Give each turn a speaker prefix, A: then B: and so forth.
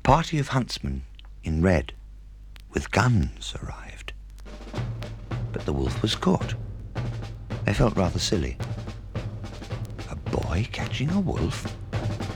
A: party of huntsmen in red with guns arrived. But the wolf was caught. They felt rather silly. A boy catching a wolf?